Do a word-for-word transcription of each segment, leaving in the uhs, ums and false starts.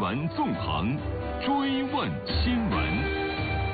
闻纵横，追问新闻。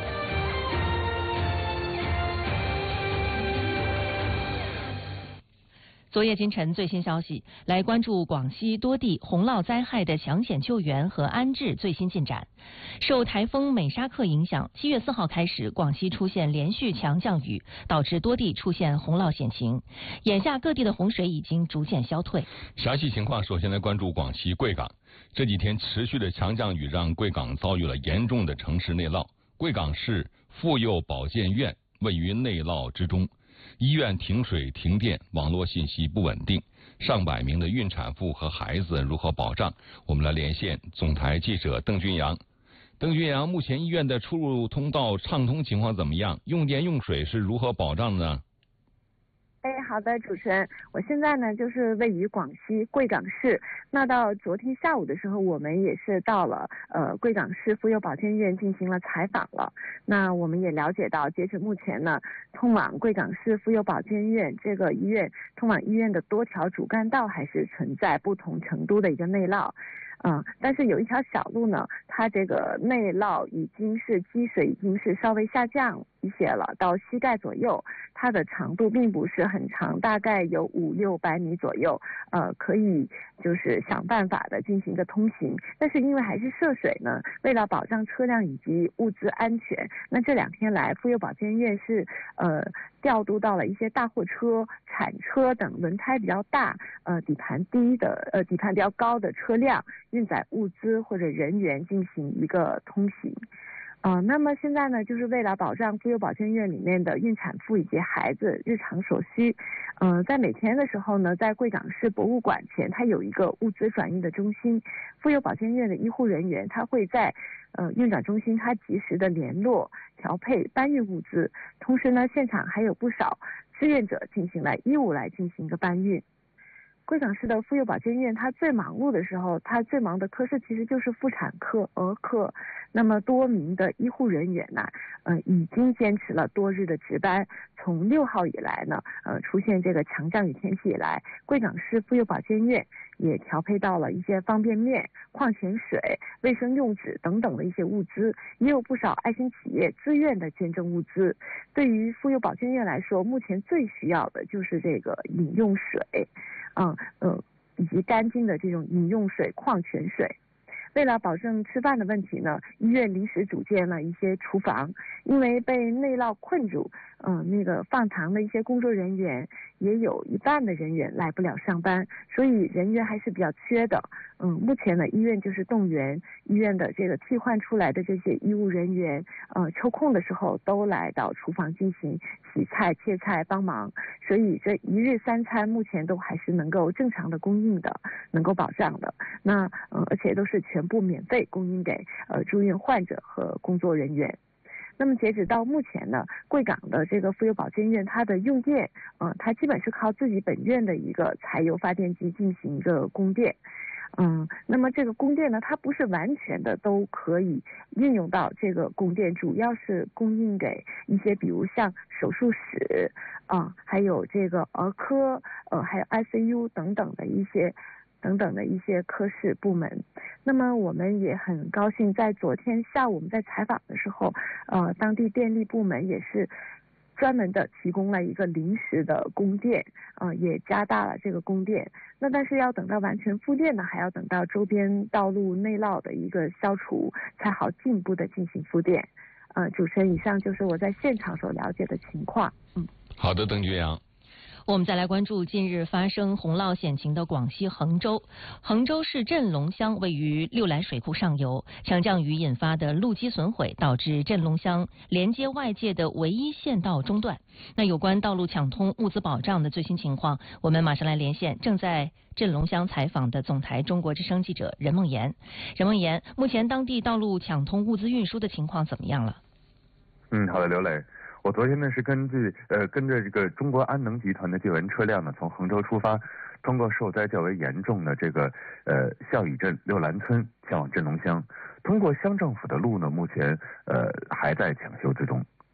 昨夜今晨最新消息，来关注广西多地洪涝灾害的抢险救援和安置最新进展。受台风美沙克影响，七月四号开始，广西出现连续强降雨，导致多地出现洪涝险情。眼下各地的洪水已经逐渐消退。 详细情况，首先来关注广西贵港。这几天持续的强降雨让贵港遭遇了严重的城市内涝。贵港市妇幼保健院位于内涝之中。医院停水停电，网络信息不稳定，上百名的孕产妇和孩子如何保障？我们来连线总台记者邓军阳。邓军阳，目前医院的出入通道畅通情况怎么样？用电用水是如何保障呢？ 哎，好的，主持人，我现在呢就是位于广西贵港市。那到昨天下午的时候，我们也是到了呃贵港市妇幼保健院进行了采访了。那我们也了解到，截止目前呢，通往贵港市妇幼保健院这个医院，通往医院的多条主干道还是存在不同程度的一个内涝。嗯，但是有一条小路呢，它这个内涝已经是积水已经是稍微下降一些了，到膝盖左右，它的长度并不是很长，大概有五六百米左右，呃，可以就是想办法的进行一个通行。但是因为还是涉水呢，为了保障车辆以及物资安全，那这两天来妇幼保健院是呃调度到了一些大货车、铲车等轮胎比较大、呃底盘低的、呃底盘比较高的车辆，运载物资或者人员进行一个通行。呃，那么现在呢，就是为了保障妇幼保健院里面的孕产妇以及孩子日常所需，呃，在每天的时候呢，在贵港市博物馆前，它有一个物资转运的中心，妇幼保健院的医护人员他会在呃运转中心，他及时的联络、调配、搬运物资，同时呢，现场还有不少志愿者进行了义务来进行一个搬运。贵港市的妇幼保健院，它最忙碌的时候，它最忙的科室其实就是妇产科、儿科。那么多名的医护人员呢，呃，已经坚持了多日的值班。从六号以来呢，呃，出现这个强降雨天气以来，贵港市妇幼保健院也调配到了一些方便面、矿泉水、卫生用纸等等的一些物资，也有不少爱心企业自愿的捐赠物资。对于妇幼保健院来说，目前最需要的就是这个饮用水。嗯呃，以及干净的这种饮用水、矿泉水。为了保证吃饭的问题呢，医院临时组建了一些厨房，因为被内涝困住，嗯、呃，那个放糖的一些工作人员也有一半的人员来不了上班，所以人员还是比较缺的。嗯，目前呢，医院就是动员医院的这个替换出来的这些医务人员，呃，抽空的时候都来到厨房进行洗菜、切菜帮忙，所以这一日三餐目前都还是能够正常的供应的，能够保障的。那呃，而且都是全部免费供应给呃住院患者和工作人员。那么截止到目前呢，贵港的这个妇幼保健院，它的用电，呃，它基本是靠自己本院的一个柴油发电机进行一个供电。嗯，那么这个供电呢，它不是完全的都可以运用到这个供电，主要是供应给一些比如像手术室啊，还有这个儿科，呃，还有 I C U 等等的一些等等的一些科室部门。那么我们也很高兴，在昨天下午我们在采访的时候，呃，当地电力部门也是专门的提供了一个临时的供电，呃，也加大了这个供电。那但是要等到完全复电呢，还要等到周边道路内涝的一个消除，才好进一步的进行复电。呃，主持人，以上就是我在现场所了解的情况。嗯， 好的，邓军阳。 我们再来关注近日发生洪涝险情的广西衡州。衡州市镇龙乡位于六兰水库上游，强降雨引发的路基损毁，导致镇龙乡连接外界的唯一县道中断。那有关道路抢通、物资保障的最新情况，我们马上来连线正在镇龙乡采访的总台中国之声记者任梦妍。任梦妍，目前当地道路抢通、物资运输的情况怎么样了？ 嗯，好的，刘磊。我昨天呢是根据呃跟着这个中国安能集团的救援车辆呢，从衡州出发，通过受灾较为严重的这个呃孝义镇六兰村前往镇龙乡。通过乡政府的路呢，目前呃还在抢修之中。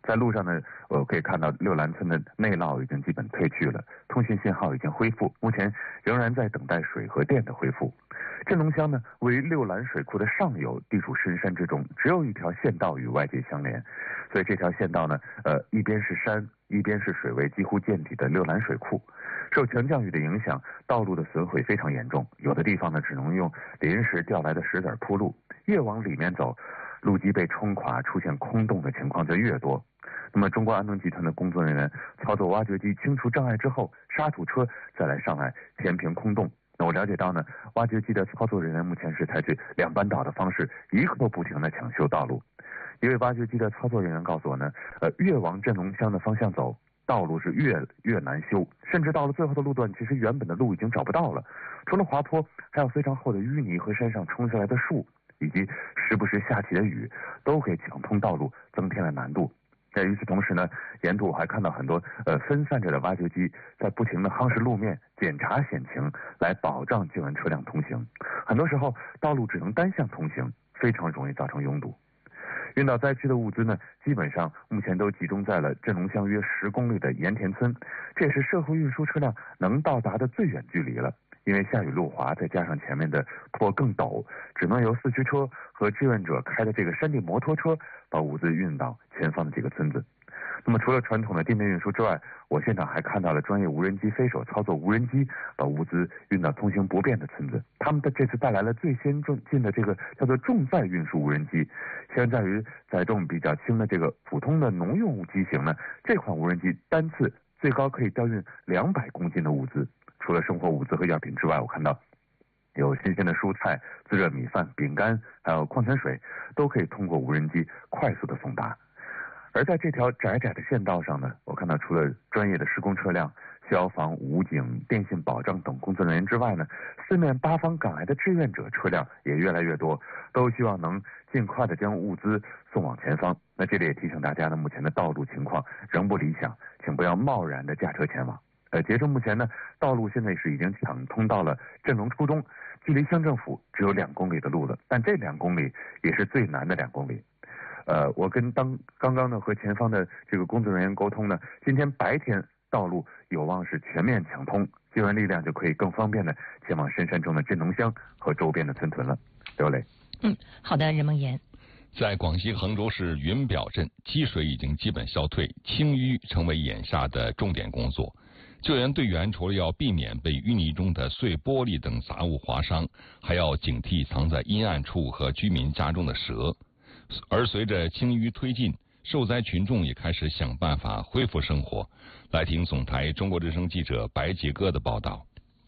在路上呢，我可以看到六兰村的内涝已经基本退去了，通讯信号已经恢复，目前仍然在等待水和电的恢复。镇龙乡呢，位于六兰水库的上游，地处深山之中，只有一条县道与外界相连，所以这条县道呢，呃，一边是山，一边是水位几乎见底的六兰水库。受强降雨的影响，道路的损毁非常严重，有的地方呢只能用临时调来的石子铺路，越往里面走，路基被冲垮，出现空洞的情况就越多。那么中国安农集团的工作人员操作挖掘机清除障碍之后，沙土车再来上来填平空洞。那我了解到呢，挖掘机的操作人员目前是采取两班倒的方式，一刻不停地抢修道路。一位挖掘机的操作人员告诉我呢，呃，越往镇龙乡的方向走，道路是越越难修，甚至到了最后的路段，其实原本的路已经找不到了。除了滑坡，还有非常厚的淤泥和山上冲下来的树，以及时不时下起的雨，都给抢通道路增添了难度。在与此同时呢，沿途我还看到很多呃分散着的挖掘机在不停地夯实路面，检查险情，来保障救援车辆通行。很多时候道路只能单向通行，非常容易造成拥堵。运到灾区的物资呢，基本上目前都集中在了镇龙乡约十公里的盐田村，这也是社会运输车辆能到达的最远距离了。因为下雨路滑，再加上前面的坡更陡，只能由四驱车和志愿者开的这个山地摩托车把物资运到前方的几个村子。那么除了传统的地面运输之外，我现场还看到了专业无人机飞手操作无人机把物资运到通行不便的村子。他们的这次带来了最先进的这个叫做重载运输无人机，相较于载重比较轻的这个普通的农用机型呢，这款无人机单次最高可以调运两百公斤的物资。除了生活物资和药品之外，我看到有新鲜的蔬菜、自热米饭、饼干，还有矿泉水，都可以通过无人机快速的送达。而在这条窄窄的县道上呢，我看到除了专业的施工车辆、消防、武警、电信保障等工作人员之外呢，四面八方赶来的志愿者车辆也越来越多，都希望能尽快的将物资送往前方。那这里也提醒大家呢，目前的道路情况仍不理想，请不要贸然的驾车前往。呃，截至目前呢，道路现在是已经抢通到了镇龙初中，距离乡政府只有两公里的路了，但这两公里也是最难的两公里。呃，我跟当刚刚呢和前方的这个工作人员沟通呢，今天白天道路有望是全面抢通，救援力量就可以更方便的前往深山中的镇龙乡和周边的村屯了。刘磊， 嗯，好的，任梦妍。 在广西衡州市云表镇，积水已经基本消退，清淤成为眼下的重点工作。救援队员除了要避免被淤泥中的碎玻璃等杂物划伤，还要警惕藏在阴暗处和居民家中的蛇。而随着清淤推进，受灾群众也开始想办法恢复生活。来听总台中国之声记者白杰哥的报道。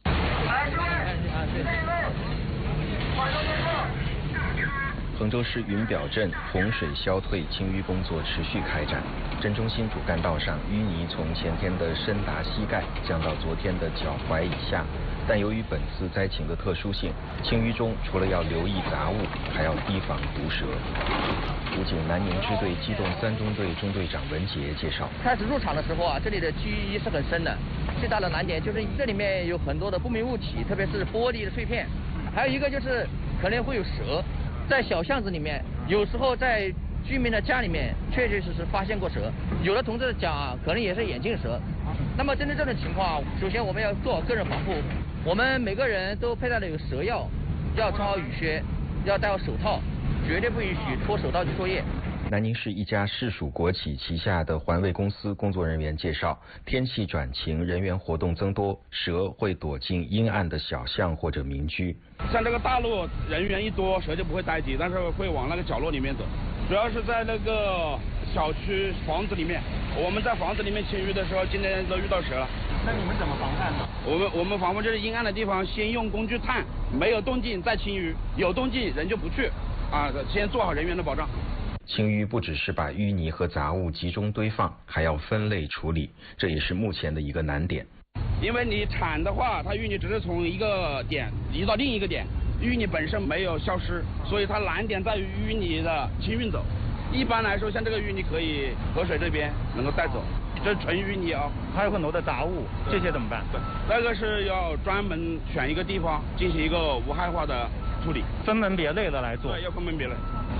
衡州市云表镇洪水消退，清淤工作持续开展。镇中心主干道上淤泥从前天的深达膝盖降到昨天的脚踝以下，但由于本次灾情的特殊性，清淤中除了要留意杂物，还要提防毒蛇。武警南宁支队机动三中队中队长文杰介绍， 开始入场的时候啊，这里的积淤是很深的，最大的难点就是这里面有很多的不明物体，特别是玻璃的碎片，还有一个就是可能会有蛇。在小巷子里面，有时候在居民的家里面确确实实发现过蛇，有的同志讲啊，可能也是眼镜蛇。那么针对这种情况，首先我们要做好个人防护，我们每个人都佩戴了有蛇药，要穿好雨靴，要戴好手套，绝对不允许脱手套去作业。 南宁市一家市属国企旗下的环卫公司工作人员介绍，天气转晴，人员活动增多，蛇会躲进阴暗的小巷或者民居。 像这个大路人员一多，蛇就不会待机，但是会往那个角落里面走。主要是在那个小区房子里面，我们在房子里面清淤的时候，今天都遇到蛇了。 那你们怎么防范呢？ 我们我们防范就是阴暗的地方先用工具探，没有动静再清淤，有动静人就不去，啊，先做好人员的保障。 清淤不只是把淤泥和杂物集中堆放，还要分类处理，这也是目前的一个难点。 因为你铲的话，它淤泥只是从一个点移到另一个点，淤泥本身没有消失，所以它难点在于淤泥的清运走。一般来说，像这个淤泥可以河水这边能够带走，这是纯淤泥啊。 还有很多的杂物，这些怎么办？ 对，那个是要专门选一个地方进行一个无害化的处理， 分门别类的来做。 对，要分门别类。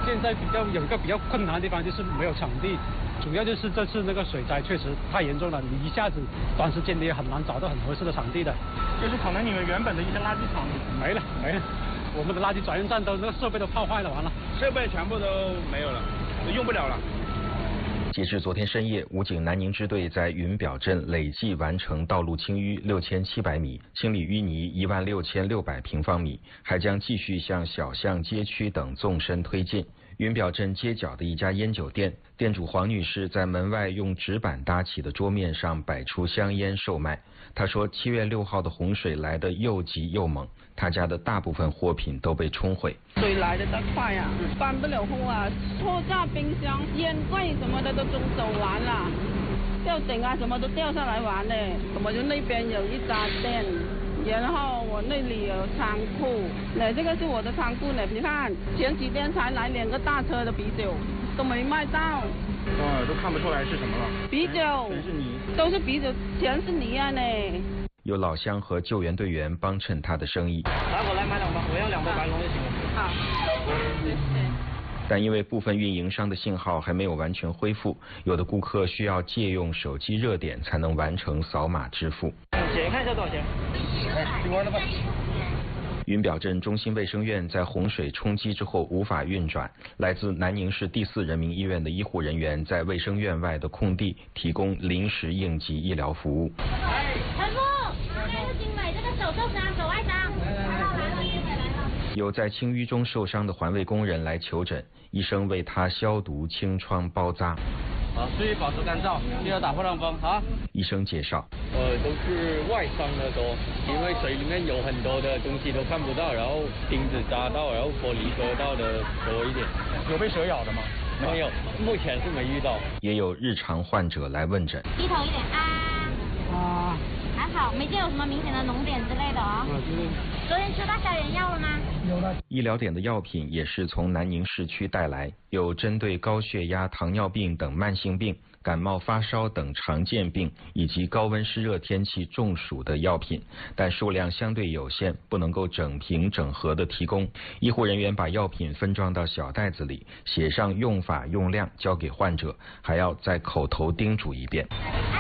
现在比较有一个比较困难的地方就是没有场地，主要就是这次那个水灾确实太严重了，你一下子短时间内也很难找到很合适的场地的。 就是可能你们原本的一些垃圾场没了没了，我们的垃圾转运站都那个设备都泡坏了，完了， 设备全部都没有了，都用不了了。 截至昨天深夜，武警南宁支队在云表镇累计完成道路清淤六千七百米，清理淤泥一万六千六百平方米，还将继续向小巷、街区等纵深推进。云表镇街角的一家烟酒店，店主黄女士在门外用纸板搭起的桌面上摆出香烟售卖。她说，七月六号的洪水来得又急又猛，她家的大部分货品都被冲毁。 水来得太快啊，搬不了货啊，货架、冰箱、烟柜什么的都都走完了，吊顶啊什么都掉下来完了。我就那边有一家店。然后我那里有仓库，那这个是我的仓库呢。你看前几天才来两个大车的啤酒，都没卖到。 哇，都看不出来是什么了。 啤酒， 全是泥， 都是啤酒，全是泥啊呢。 有老乡和救援队员帮衬他的生意。 来，我来买两包，我要两包白龙就行了。 好，谢谢。 但因为部分运营商的信号还没有完全恢复，有的顾客需要借用手机热点才能完成扫码支付。 钱看一下多少钱？听完了吧？ 云表镇中心卫生院在洪水冲击之后无法运转，来自南宁市第四人民医院的医护人员在卫生院外的空地提供临时应急医疗服务。 陈副，不行，买这个手受伤，手外伤。 有在清淤中受伤的环卫工人来求诊，医生为他消毒、清创、包扎。 好，注意保持干燥，记得打破浪风啊。 医生介绍， 呃，都是外伤的多，因为水里面有很多的东西都看不到，然后钉子扎到，然后玻璃割到的多一点。 有被蛇咬的吗？ 没有，目前是没遇到。 也有日常患者来问诊。 低头一点啊。 啊。 还好，没见有什么明显的脓点之类的哦。昨天吃到消炎药了吗？ 有了。 医疗点的药品也是从南宁市区带来，有针对高血压、糖尿病等慢性病、感冒发烧等常见病以及高温湿热天气中暑的药品，但数量相对有限，不能够整瓶整盒的提供。医护人员把药品分装到小袋子里，写上用法用量，交给患者，还要再口头叮嘱一遍。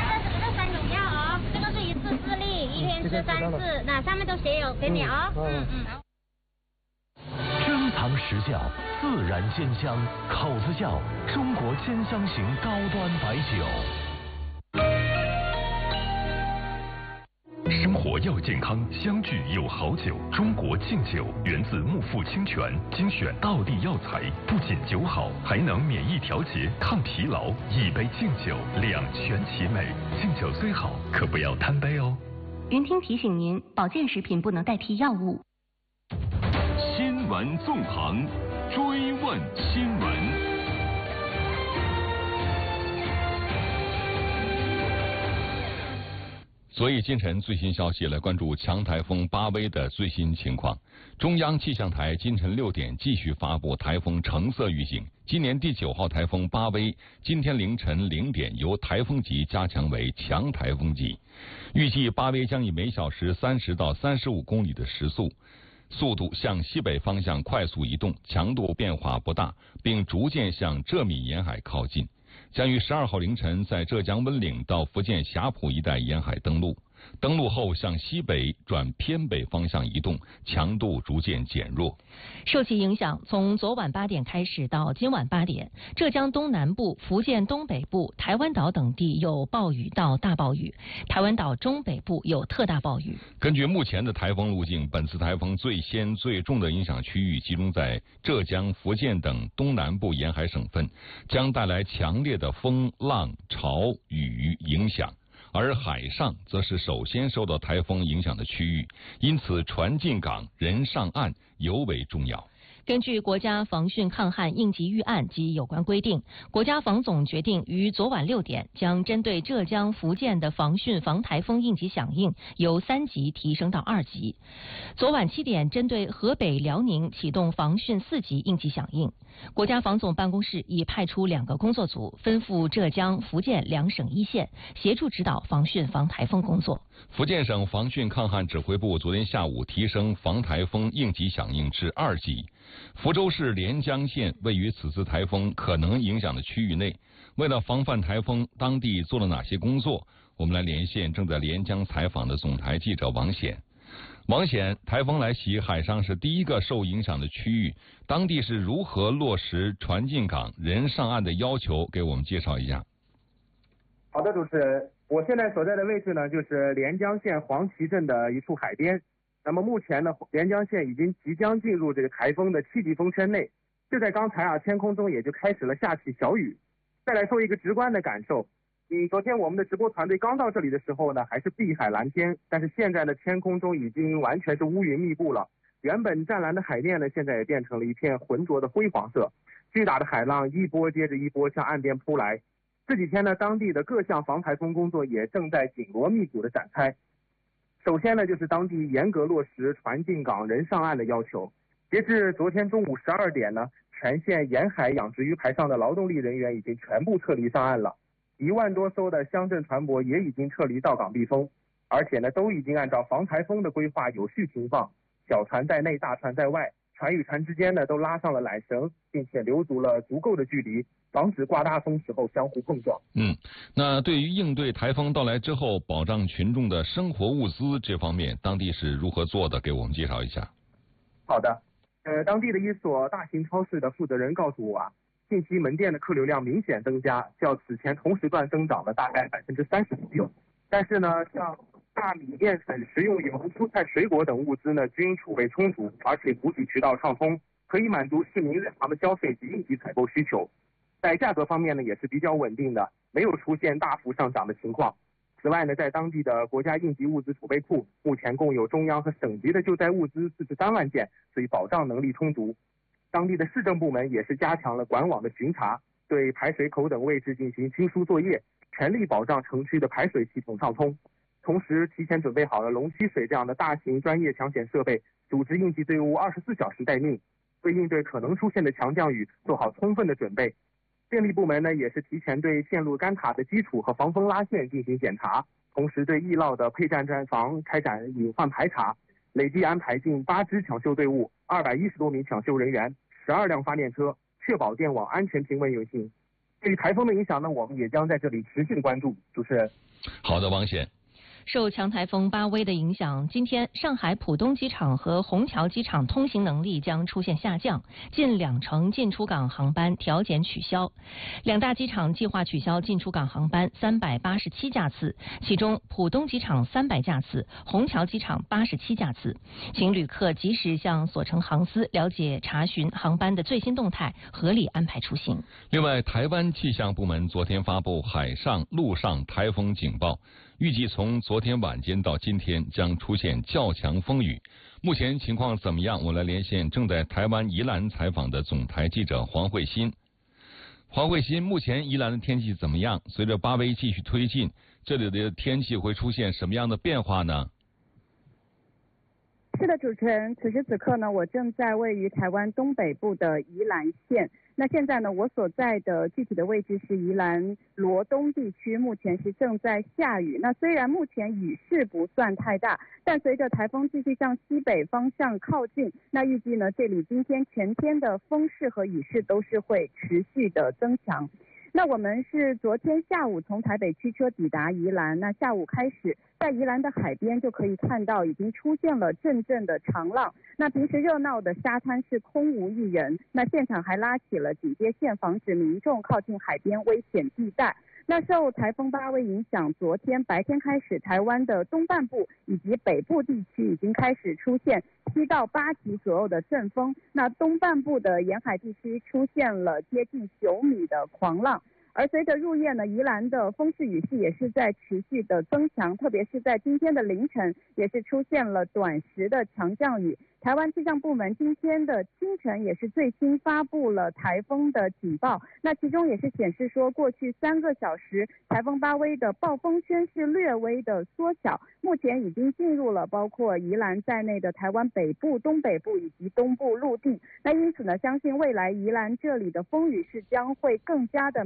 吃三次，那上面都写有给你哦。嗯嗯。 珍藏实窖，自然鲜香，口子窖，中国鲜香型高端白酒。生活要健康，相聚有好酒。中国劲酒源自木富清泉，精选道地药材，不仅酒好，还能免疫调节、抗疲劳。一杯劲酒，两全其美。劲酒虽好，可不要贪杯哦。 云听提醒您，保健食品不能代替药物。 新闻纵横，追问新闻。 所以今晨最新消息，来关注强台风巴威的最新情况。中央气象台今晨六点继续发布台风橙色预警。今年第九号台风巴威今天凌晨零点由台风级加强为强台风级，预计巴威将以每小时三十到三十五公里的时速速度向西北方向快速移动，强度变化不大，并逐渐向浙闽沿海靠近，将于十二号凌晨在浙江温岭到福建霞浦一带沿海登陆。登陆后向西北转偏北方向移动，强度逐渐减弱。 受其影响，从昨晚八点开始到今晚八点，浙江东南部、福建东北部、台湾岛等地有暴雨到大暴雨，台湾岛中北部有特大暴雨。 根据目前的台风路径，本次台风最先最重的影响区域集中在浙江、福建等东南部沿海省份，将带来强烈的风浪、潮、雨影响。而海上则是首先受到台风影响的区域，因此船进港、人上岸尤为重要。 根据国家防汛抗旱应急预案及有关规定，国家防总决定于昨晚六点将针对浙江、福建的防汛防台风应急响应由三级提升到二级。昨晚七点，针对河北、辽宁启动防汛四级应急响应。国家防总办公室已派出两个工作组，分赴浙江、福建两省一线，协助指导防汛防台风工作。 福建省防汛抗旱指挥部昨天下午提升防台风应急响应至二级， 福州市连江县位于此次台风可能影响的区域内，为了防范台风，当地做了哪些工作？我们来连线正在连江采访的总台记者王显。王显，台风来袭，海上是第一个受影响的区域，当地是如何落实船进港、人上岸的要求？给我们介绍一下。 好的，主持人，我现在所在的位置呢，就是连江县黄岐镇的一处海边。那么目前呢，连江县已经即将进入这个台风的七级风圈内。就在刚才啊，天空中也就开始了下起小雨。再来说一个直观的感受。嗯，昨天我们的直播团队刚到这里的时候呢，还是碧海蓝天，但是现在呢，天空中已经完全是乌云密布了。原本湛蓝的海面呢，现在也变成了一片浑浊的灰黄色。巨大的海浪一波接着一波向岸边扑来。这几天呢，当地的各项防台风工作也正在紧锣密鼓的展开。首先呢，就是当地严格落实船进港、人上岸的要求。截至昨天中午十二点呢，全县沿海养殖鱼排上的劳动力人员已经全部撤离上岸了。一万多艘的乡镇船舶也已经撤离到港避风，而且呢，都已经按照防台风的规划有序停放，小船在内，大船在外，船与船之间呢都拉上了缆绳，并且留足了足够的距离，防止刮大风时候相互碰撞。 嗯，那对于应对台风到来之后，保障群众的生活物资这方面，当地是如何做的？给我们介绍一下。 好的，呃，当地的一所大型超市的负责人告诉我啊。近期门店的客流量明显增加，较此前同时段增长了大概百分之三十左右。但是呢，像大米、面粉、食用油、蔬菜、水果等物资呢，均储备充足，而且补给渠道畅通，可以满足市民日常的消费及应急采购需求。在价格方面呢，也是比较稳定的，没有出现大幅上涨的情况。此外呢，在当地的国家应急物资储备库，目前共有中央和省级的救灾物资四十三万件，所以保障能力充足。当地的市政部门也是加强了管网的巡查，对排水口等位置进行清疏作业，全力保障城区的排水系统畅通。同时，提前准备好了龙吸水这样的大型专业抢险设备，组织应急队伍二十四小时待命，为应对可能出现的强降雨做好充分的准备。电力部门呢，也是提前对线路干塔的基础和防风拉线进行检查，同时对易涝的配站站房开展隐患排查。累计安排近八支抢修队伍，二百一十多名抢修人员，十二辆发电车，确保电网安全平稳运行。对于台风的影响呢，我们也将在这里持续的关注。主持人， 好的，王显。 受强台风巴威的影响，今天上海浦东机场和虹桥机场通行能力将出现下降，近两成进出港航班调减取消。两大机场计划取消进出港航班三百八十七架次，其中浦东机场三百架次，虹桥机场八十七架次。请旅客及时向所乘航司了解查询航班的最新动态，合理安排出行。 另外，台湾气象部门昨天发布海上、陆上台风警报。预计从昨天晚间到今天将出现较强风雨。目前情况怎么样？我来连线正在台湾宜兰采访的总台记者黄慧欣。黄慧欣，目前宜兰的天气怎么样？随着巴威继续推进，这里的天气会出现什么样的变化呢？ 是的，主持人，此时此刻呢，我正在位于台湾东北部的宜兰县。那现在呢，我所在的具体的位置是宜兰罗东地区，目前是正在下雨。那虽然目前雨势不算太大，但随着台风继续向西北方向靠近，那预计呢，这里今天全天的风势和雨势都是会持续的增强。那我们是昨天下午从台北驱车抵达宜兰，那下午开始在宜兰的海边就可以看到已经出现了阵阵的长浪，那平时热闹的沙滩是空无一人，那现场还拉起了警戒线，防止民众靠近海边危险地带。那受台风巴威影响，昨天白天开始，台湾的东半部以及北部地区已经开始出现七到八级左右的阵风，那东半部的沿海地区出现了接近九米的狂浪。而随着入夜呢，宜兰的风势雨势也是在持续的增强，特别是在今天的凌晨，也是出现了短时的强降雨。台湾气象部门今天的清晨也是最新发布了台风的警报，那其中也是显示说，过去三个小时台风巴威的暴风圈是略微的缩小，目前已经进入了包括宜兰在内的台湾北部、东北部以及东部陆地。那因此呢，相信未来宜兰这里的风雨是将会更加的明显。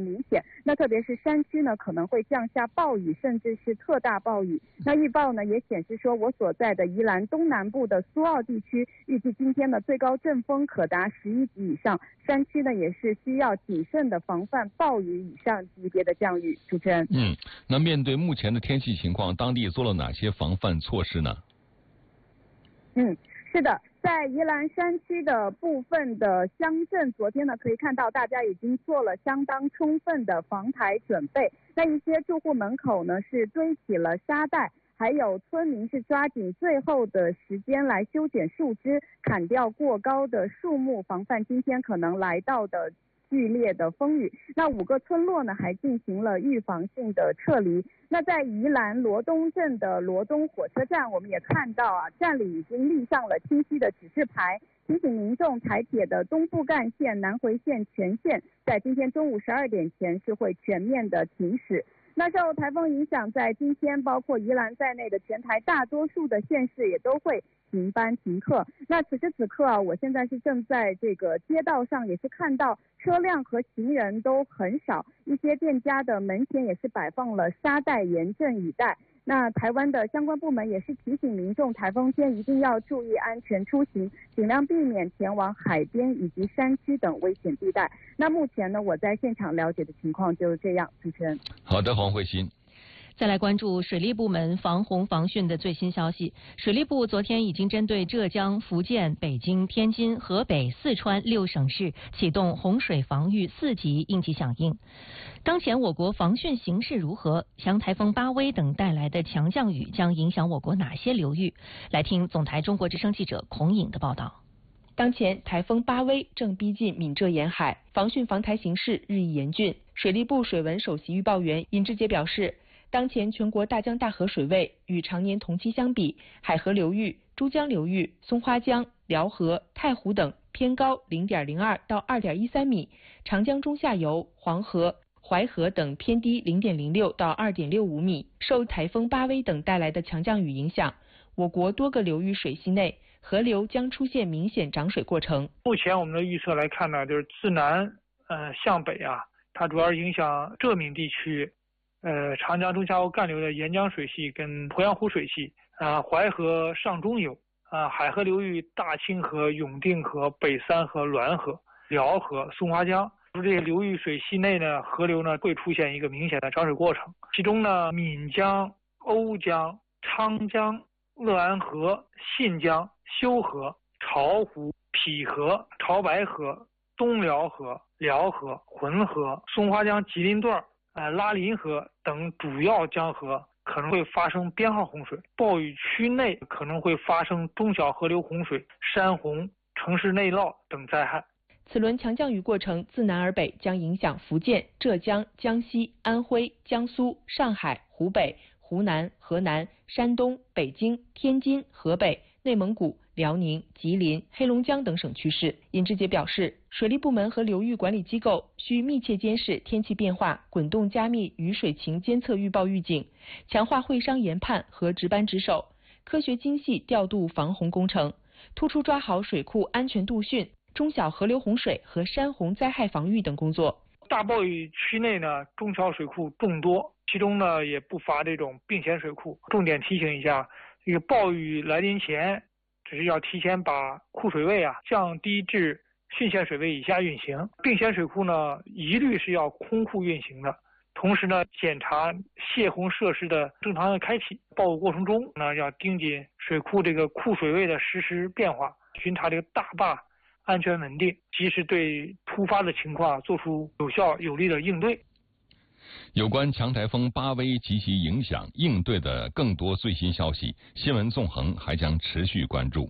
点。那特别是山区呢，可能会降下暴雨，甚至是特大暴雨。那预报呢也显示说，我所在的宜兰东南部的苏澳地区，预计今天的最高阵风可达十一级以上，山区呢也是需要谨慎的防范暴雨以上级别的降雨。主持人， 嗯，那面对目前的天气情况，当地做了哪些防范措施呢？ 嗯，是的，在宜兰山区的部分的乡镇，昨天呢可以看到大家已经做了相当充分的防台准备。那一些住户门口呢是堆起了沙袋，还有村民是抓紧最后的时间来修剪树枝，砍掉过高的树木，防范今天可能来到的剧烈的风雨。那五个村落呢还进行了预防性的撤离。那在宜兰罗东镇的罗东火车站，我们也看到啊，站里已经立上了清晰的指示牌，提醒民众台铁的东部干线、南回线全线在今天中午十二点前是会全面的停驶。那受台风影响，在今天包括宜兰在内的全台大多数的县市也都会停班停课。那此时此刻啊，我现在是正在这个街道上，也是看到车辆和行人都很少，一些店家的门前也是摆放了沙袋严阵以待。那台湾的相关部门也是提醒民众，台风天一定要注意安全出行，尽量避免前往海边以及山区等危险地带。那目前呢，我在现场了解的情况就是这样。主持人， 好的，黄慧欣。 再来关注水利部门防洪防汛的最新消息。水利部昨天已经针对浙江、福建、北京、天津、河北、四川六省市启动洪水防御四级应急响应。当前我国防汛形势如何？强台风巴威等带来的强降雨将影响我国哪些流域？来听总台中国之声记者孔颖的报道。 当前台风巴威正逼近闽浙沿海，防汛防台形势日益严峻。水利部水文首席预报员尹志杰表示，当前全国大江大河水位与常年同期相比，海河流域、珠江流域、松花江、辽河、太湖等偏高 零点零二 到 二点一三米，长江中下游、黄河、淮河等偏低 零点零六 到 二点六五米。受台风巴威等带来的强降雨影响，我国多个流域水系内河流将出现明显涨水过程。 目前我们的预测来看呢，就是自南呃向北啊，它主要影响浙闽地区。呃，长江中下游干流的沿江水系跟鄱阳湖水系，啊，淮河上中游，啊，海河流域大清河、永定河、北三河、滦河、辽河、松花江，这些流域水系内呢，河流呢会出现一个明显的涨水过程。其中呢，闽江、瓯江、昌江、乐安河、信江、修河、巢湖、陂河、潮白河、东辽河、辽河、浑河、松花江吉林段。呃，拉林河等主要江河可能会发生编号洪水，暴雨区内可能会发生中小河流洪水、山洪、城市内涝等灾害。 此轮强降雨过程自南而北将影响福建、浙江、江西、安徽、江苏、上海、湖北、湖南、河南、山东、北京、天津、河北、内蒙古、辽宁、吉林、黑龙江等省区市。尹志杰表示，水利部门和流域管理机构需密切监视天气变化，滚动加密雨水情监测预报预警，强化会商研判和值班值守，科学精细调度防洪工程，突出抓好水库安全度汛、中小河流洪水和山洪灾害防御等工作。 大暴雨区内呢，中小水库众多，其中呢也不乏这种并线水库。重点提醒一下，这个暴雨来临前，只是要提前把库水位啊降低至汛限水位以下运行。并线水库呢，一律是要空库运行的。同时呢，检查泄洪设施的正常的开启。暴雨过程中呢，要盯紧水库这个库水位的实时变化，巡查这个大坝安全稳定，及时对突发的情况做出有效有力的应对。 有关强台风巴威及其影响应对的更多最新消息，新闻纵横还将持续关注。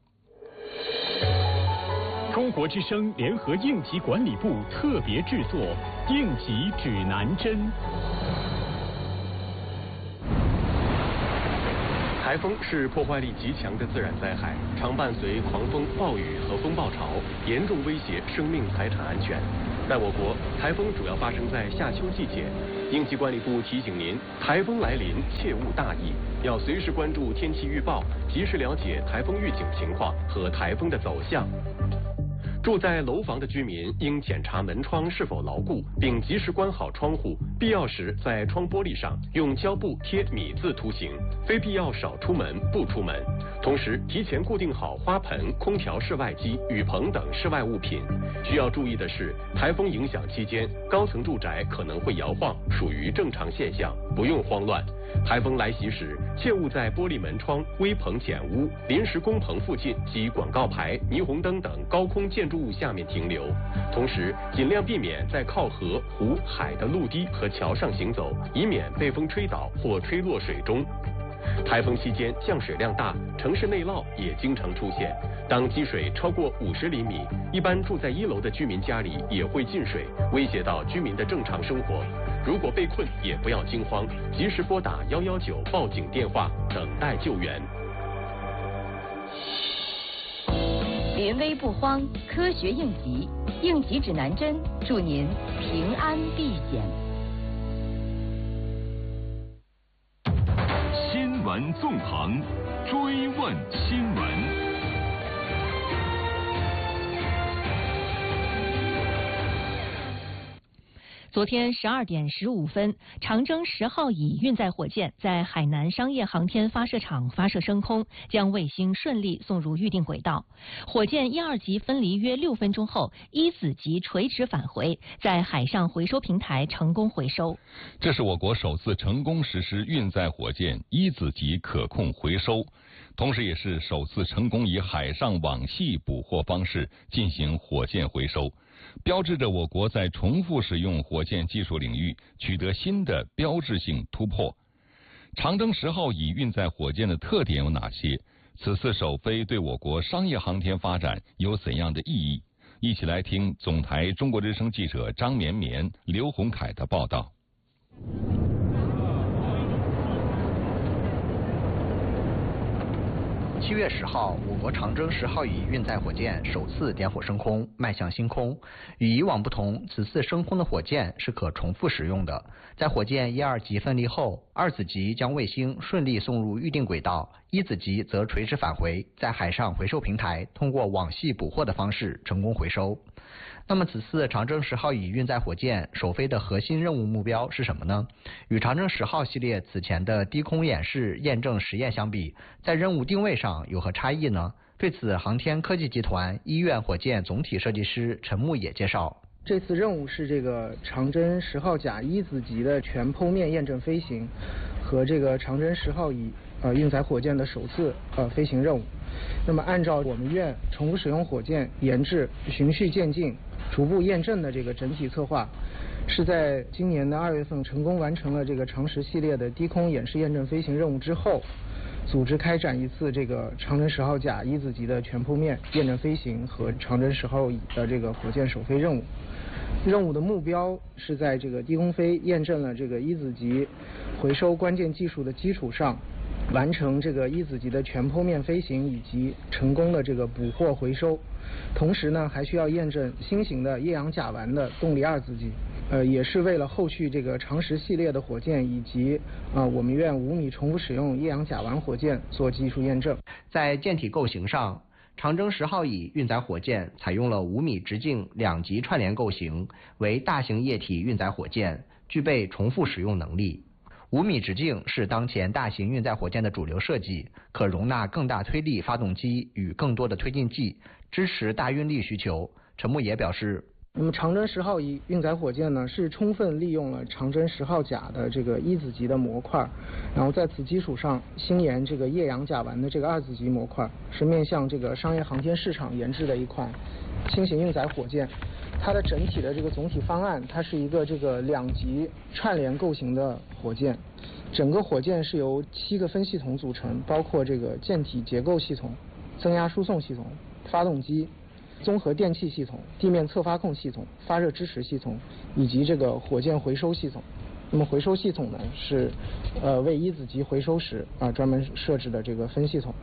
中国之声联合应急管理部特别制作《应急指南针》。台风是破坏力极强的自然灾害，常伴随狂风、暴雨和风暴潮，严重威胁生命财产安全。在我国，台风主要发生在夏秋季节。应急管理部提醒您，台风来临切勿大意，要随时关注天气预报，及时了解台风预警情况和台风的走向。 住在楼房的居民应检查门窗是否牢固，并及时关好窗户，必要时在窗玻璃上用胶布贴米字图形，非必要少出门不出门。同时，提前固定好花盆、空调室外机、雨棚等室外物品。需要注意的是，台风影响期间，高层住宅可能会摇晃，属于正常现象，不用慌乱。台风来袭时，切勿在玻璃门窗、危棚简屋、临时工棚附近及广告牌、霓虹灯等高空建筑物下面停留。同时，尽量避免在靠河、湖、海的陆地和桥上行走，以免被风吹倒或吹落水中。台风期间降水量大，城市内涝也经常出现。当积水超过五十厘米，一般住在一楼的居民家里也会进水，威胁到居民的正常生活。如果被困，也不要惊慌，及时拨打一一九报警电话，等待救援。 临危不慌，科学应急，应急指南针，祝您平安避险。 新闻纵横，追问新闻。 昨天十二点十五分，长征十号乙运载火箭在海南商业航天发射场发射升空，将卫星顺利送入预定轨道。火箭一、二级分离约六分钟后，一子级垂直返回，在海上回收平台成功回收。 这是我国首次成功实施运载火箭一子级可控回收，同时也是首次成功以海上网系捕获方式进行火箭回收，标志着我国在重复使用火箭技术领域取得新的标志性突破。长征十号乙运载火箭的特点有哪些？此次首飞对我国商业航天发展有怎样的意义？一起来听总台中国之声记者张绵绵、刘洪凯的报道。 七月十号，我国长征十号乙运载火箭首次点火升空，迈向星空。与以往不同，此次升空的火箭是可重复使用的。在火箭一、二级分离后，二子级将卫星顺利送入预定轨道，一子级则垂直返回，在海上回收平台通过网系捕获的方式成功回收。那么此次长征十号乙运载火箭首飞的核心任务目标是什么呢？与长征十号系列此前的低空演示验证实验相比，在任务定位上有何差异呢？对此，航天科技集团医院火箭总体设计师陈牧野介绍。 这次任务是这个长征十号甲一子级的全剖面验证飞行和这个长征十号乙呃运载火箭的首次呃飞行任务。那么按照我们院重复使用火箭研制、循序渐进、逐步验证的这个整体策划，是在今年的二月份成功完成了这个长十系列的低空演示验证飞行任务之后，组织开展一次这个长征十号甲一子级的全剖面验证飞行和长征十号乙的这个火箭首飞任务。任务的目标是在这个低空飞验证了这个一子级回收关键技术的基础上，完成这个一子级的全剖面飞行以及成功的这个捕获回收。同时呢，还需要验证新型的液氧甲烷的动力二子级，呃，也是为了后续这个长十系列的火箭以及啊、呃、我们院五米重复使用液氧甲烷火箭做技术验证。 在舰体构型上，长征十号乙运载火箭采用了五米直径两级串联构型，为大型液体运载火箭，具备重复使用能力。五米直径是当前大型运载火箭的主流设计，可容纳更大推力发动机与更多的推进剂，支持大运力需求。陈牧野表示， 那么长征十号乙运载火箭呢，是充分利用了长征十号甲的这个一子级的模块，然后在此基础上新研这个液氧甲烷的这个二子级模块，是面向这个商业航天市场研制的一款轻型运载火箭。它的整体的这个总体方案，它是一个这个两级串联构型的火箭，整个火箭是由七个分系统组成，包括这个舰体结构系统、增压输送系统、发动机、综合电气系统、地面侧发控系统、发热支持系统以及这个火箭回收系统。那么回收系统呢，是呃为一子级回收时啊专门设置的这个分系统。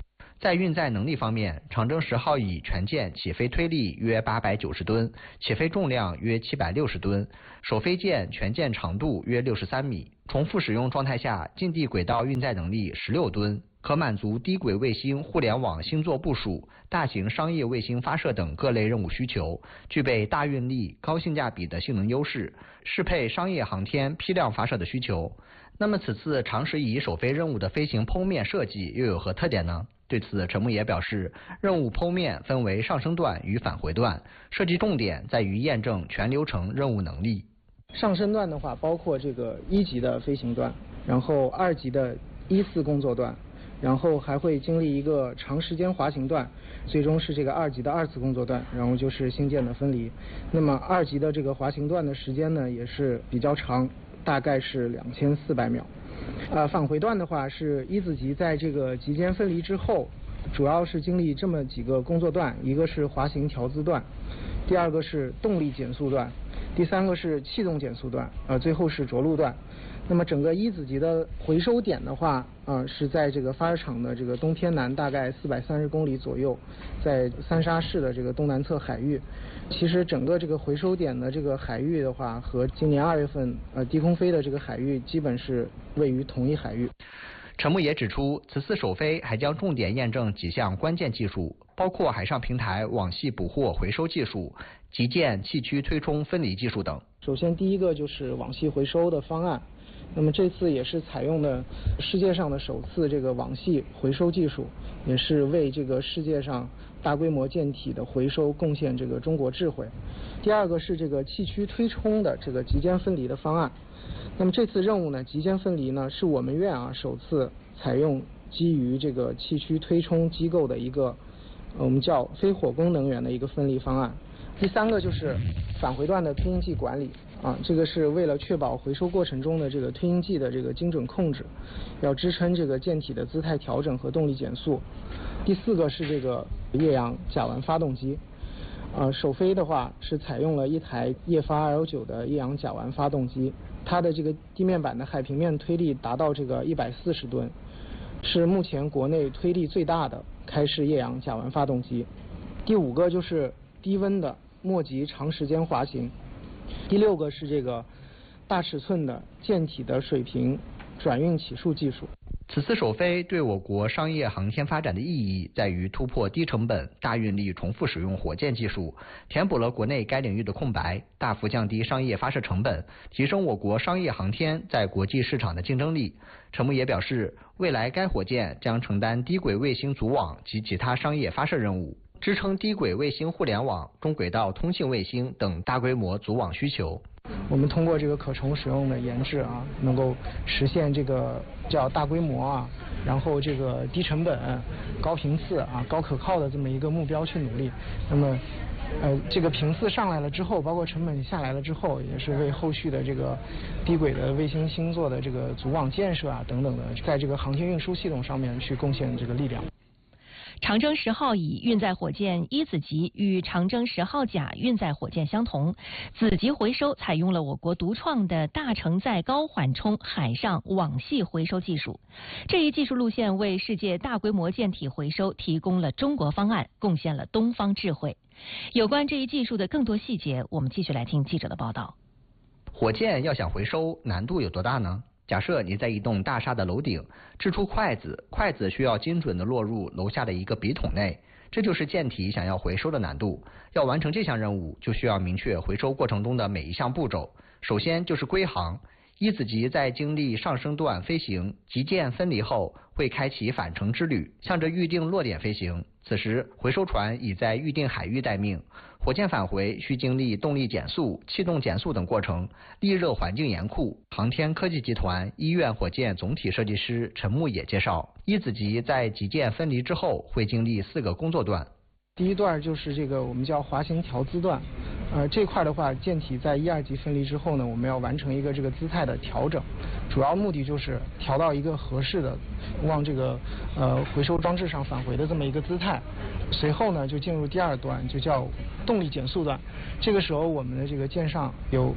在运载能力方面，长征十号乙全舰起飞推力约八百九十吨，起飞重量约七百六十吨，首飞舰全舰长度约六十三米，重复使用状态下近地轨道运载能力十六吨，可满足低轨卫星互联网星座部署、大型商业卫星发射等各类任务需求，具备大运力、高性价比的性能优势，适配商业航天批量发射的需求。那么此次长时乙首飞任务的飞行剖面设计又有何特点呢？对此，陈牧野表示，任务剖面分为上升段与返回段，设计重点在于验证全流程任务能力。 上升段的话，包括这个一级的飞行段，然后二级的一次工作段，然后还会经历一个长时间滑行段，最终是这个二级的二次工作段，然后就是星舰的分离。那么二级的这个滑行段的时间呢，也是比较长，大概是两千四百秒。呃，返回段的话是一子级在这个级间分离之后，主要是经历这么几个工作段，一个是滑行调姿段，第二个是动力减速段，第三个是气动减速段，呃，最后是着陆段。那么整个一子级的回收点的话，呃，是在这个发射场的这个东偏南大概四百三十公里左右，在三沙市的这个东南侧海域。其实整个这个回收点的这个海域的话，和今年二月份呃低空飞的这个海域基本是位于同一海域。 陈牧也指出，此次首飞还将重点验证几项关键技术，包括海上平台网系捕获回收技术、极舰气驱推冲分离技术等。 首先第一个就是网系回收的方案，那么这次也是采用的世界上的首次这个网系回收技术，也是为这个世界上大规模舰体的回收贡献这个中国智慧。第二个是这个气驱推冲的这个极间分离的方案。那么这次任务呢，极间分离呢是我们院啊首次采用基于这个气驱推冲机构的一个我们叫非火攻能源的一个分离方案。第三个就是返回段的推进剂管理啊，这个是为了确保回收过程中的这个推进剂的这个精准控制，要支撑这个舰体的姿态调整和动力减速。第四个是这个液氧甲烷发动机，呃，首飞的话是采用了一台液发 L 九的液氧甲烷发动机，它的这个地面板的海平面推力达到这个一百四十吨，是目前国内推力最大的开式液氧甲烷发动机。第五个就是低温的末级长时间滑行。第六个是这个大尺寸的舰体的水平转运起数技术。 此次首飞对我国商业航天发展的意义在于突破低成本、大运力重复使用火箭技术，填补了国内该领域的空白，大幅降低商业发射成本，提升我国商业航天在国际市场的竞争力。陈牧也表示，未来该火箭将承担低轨卫星组网及其他商业发射任务，支撑低轨卫星互联网、中轨道通信卫星等大规模组网需求。 我们通过这个可重使用的研制啊，能够实现这个叫大规模啊，然后这个低成本、高频次啊、高可靠的这么一个目标去努力。那么，呃，这个频次上来了之后，包括成本下来了之后，也是为后续的这个低轨的卫星星座的这个组网建设啊等等的，在这个航天运输系统上面去贡献这个力量。 长征十号乙运载火箭一子级与长征十号甲运载火箭相同，子级回收采用了我国独创的大承载高缓冲海上网系回收技术。这一技术路线为世界大规模舰体回收提供了中国方案，贡献了东方智慧。有关这一技术的更多细节，我们继续来听记者的报道。 火箭要想回收，难度有多大呢？假设你在一栋大厦的楼顶掷出筷子，筷子需要精准地落入楼下的一个笔筒内，这就是舰体想要回收的难度。要完成这项任务，就需要明确回收过程中的每一项步骤。首先就是归航，一子级在经历上升段飞行、极舰分离后，会开启返程之旅，向着预定落点飞行。此时回收船已在预定海域待命，火箭返回需经历动力减速、气动减速等过程，地热环境严酷。航天科技集团医院火箭总体设计师陈牧野介绍，一子级在极舰分离之后会经历四个工作段。 第一段就是这个我们叫滑行调姿段，呃，这块的话，舰体在一二级分离之后呢，我们要完成一个这个姿态的调整，主要目的就是调到一个合适的往这个呃回收装置上返回的这么一个姿态。随后呢，就进入第二段，就叫动力减速段。这个时候，我们的这个舰上有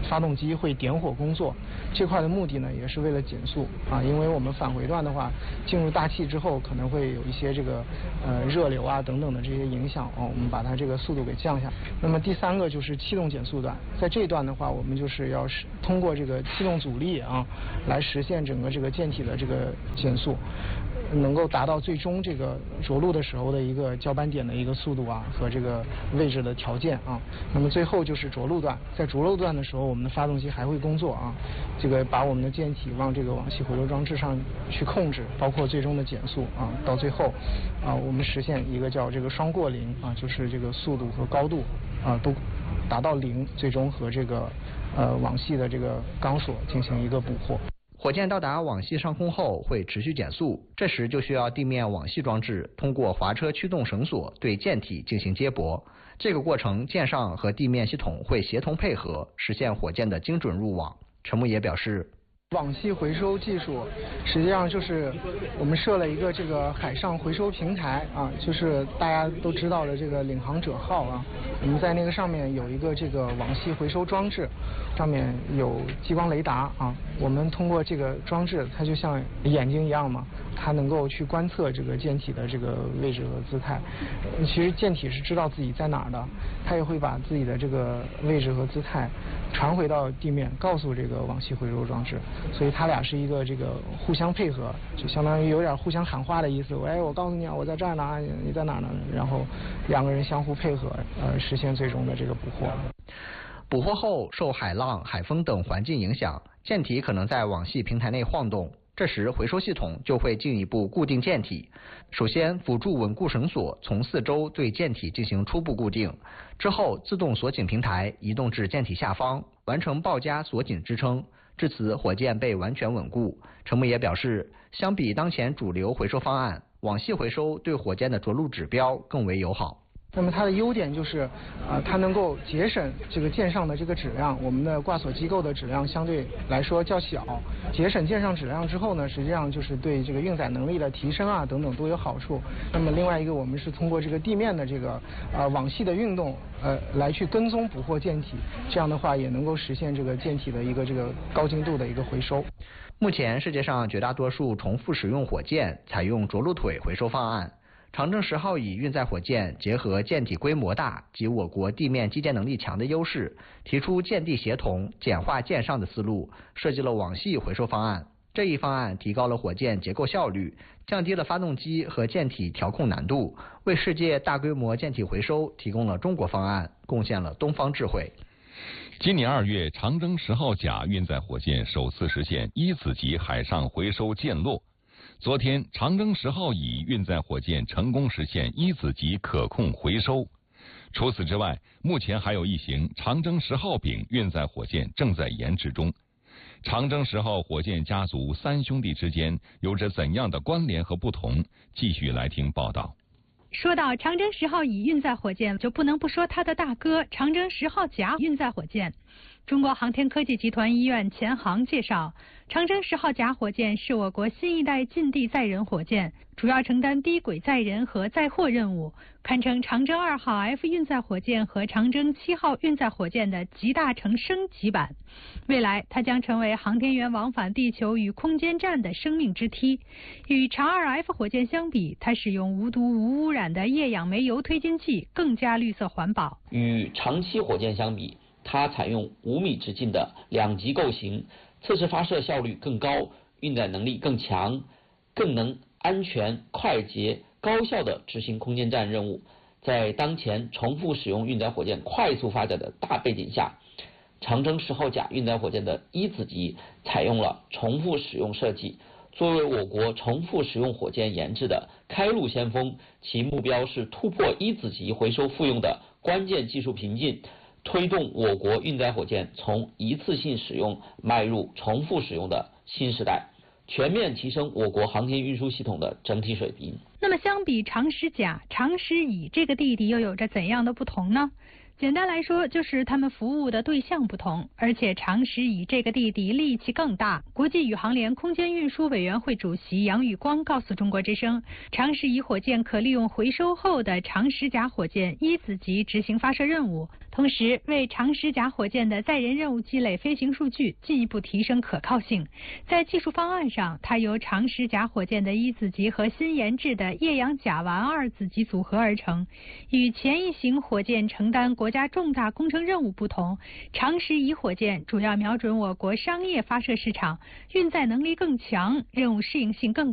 发动机会点火工作。这块的目的呢，也是为了减速啊，因为我们返回段的话，进入大气之后可能会有一些这个呃热流啊等等的这些影响哦，我们把它这个速度给降下。那么第三个就是气动减速段，在这一段的话，我们就是要是通过这个气动阻力啊，来实现整个这个舰体的这个减速，能够达到最终这个着陆的时候的一个交班点的一个速度啊和这个位置的条件啊。那么最后就是着陆段，在着陆段的时候，我们的发动机还会工作啊，这个把我们的舰体往这个往系回收装置上去控制，包括最终的减速啊，到最后啊，我们实现一个叫这个双过零啊，就是这个速度和高度啊都达到零，最终和这个呃网系的这个钢索进行一个捕获。 火箭到达网系上空后会持续减速，这时就需要地面网系装置通过滑车驱动绳索对舰体进行接驳。这个过程舰上和地面系统会协同配合，实现火箭的精准入网。陈牧野表示， 网系回收技术实际上就是我们设了一个这个海上回收平台啊，就是大家都知道的这个领航者号啊，我们在那个上面有一个这个网系回收装置，上面有激光雷达啊，我们通过这个装置，它就像眼睛一样嘛，它能够去观测这个舰体的这个位置和姿态。其实舰体是知道自己在哪儿的，它也会把自己的这个位置和姿态传回到地面，告诉这个网系回收装置。所以它俩是一个这个互相配合，就相当于有点互相喊话的意思。喂，我告诉你啊，我在这儿呢，你在哪儿呢？然后两个人相互配合，呃，实现最终的这个捕获。 捕获后，受海浪、海风等环境影响，舰体可能在网系平台内晃动。这时，回收系统就会进一步固定舰体。首先，辅助稳固绳索从四周对舰体进行初步固定，之后自动锁紧平台移动至舰体下方，完成抱夹锁紧支撑。至此，火箭被完全稳固。陈牧野表示，相比当前主流回收方案，网系回收对火箭的着陆指标更为友好。 那么它的优点就是，啊、呃，它能够节省这个舰上的这个质量，我们的挂锁机构的质量相对来说较小，节省舰上质量之后呢，实际上就是对这个运载能力的提升啊等等都有好处。那么另外一个，我们是通过这个地面的这个呃网系的运动，呃来去跟踪捕获舰体，这样的话也能够实现这个舰体的一个这个高精度的一个回收。 目前世界上绝大多数重复使用火箭采用着陆腿回收方案。长征十号乙运载火箭结合舰体规模大及我国地面基建能力强的优势，提出舰地协同、简化舰上的思路，设计了网系回收方案。这一方案提高了火箭结构效率，降低了发动机和舰体调控难度，为世界大规模舰体回收提供了中国方案，贡献了东方智慧。 今年二月，长征十号甲运载火箭首次实现一子级海上回收舰落。昨天，长征十号乙运载火箭成功实现一子级可控回收。除此之外，目前还有一型长征十号丙运载火箭正在研制中。长征十号火箭家族三兄弟之间有着怎样的关联和不同？继续来听报道。 说到长征十号乙运载火箭，就不能不说它的大哥长征十号甲运载火箭。中国航天科技集团医院钱航介绍，长征十号甲火箭是我国新一代近地载人火箭，主要承担低轨载人和载货任务，堪称长征二号 F 运载火箭和长征七号运载火箭的集大成升级版。未来，它将成为航天员往返地球与空间站的生命之梯。与长二 F 火箭相比，它使用无毒无污染的液氧煤油推进器，更加绿色环保。 与长七火箭相比，它采用五米直径的两级构型，测试发射效率更高，运载能力更强，更能安全、快捷、高效地执行空间站任务。在当前重复使用运载火箭快速发展的大背景下，长征十号甲运载火箭的一子级采用了重复使用设计，作为我国重复使用火箭研制的开路先锋，其目标是突破一子级回收复用的关键技术瓶颈，推动我国运载火箭从一次性使用迈入重复使用的新时代，全面提升我国航天运输系统的整体水平。 那么相比长石甲、长石乙这个弟弟又有着怎样的不同呢？简单来说，就是他们服务的对象不同，而且长石乙这个弟弟力气更大。国际宇航联空间运输委员会主席杨宇光告诉中国之声，长石乙火箭可利用回收后的长石甲火箭一子级执行发射任务，同时为长石甲火箭的载人任务积累飞行数据，进一步提升可靠性。在技术方案上，它由长石甲火箭的一子级和新研制的液氧甲烷二子级组合而成。与前一型火箭承担国家重大工程任务不同，长石乙火箭主要瞄准我国商业发射市场，运载能力更强，任务适应性更高。